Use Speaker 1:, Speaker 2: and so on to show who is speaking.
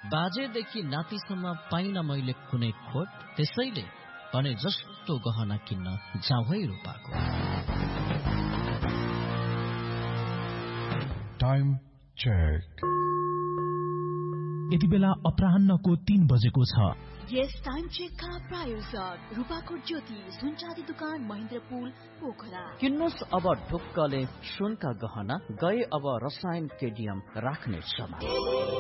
Speaker 1: बाजेदेखि नातिसम्म पाइन मैले कुनै खोट, त्यसैले भने जस्तो गहना किन्न जाउँ है रूपाको।
Speaker 2: Time check.
Speaker 3: यति बेला अपराह्नको 3 बजेको छ।
Speaker 4: यस टाइम चेकका प्रायोजक रूपाकोट ज्योति सुनचाँदी दुकान महेन्द्रपुल पोखरा।
Speaker 1: किन्नुस् अब ढुक्कले सुनका गहना, गए अब रसायन केडियम राख्ने समय।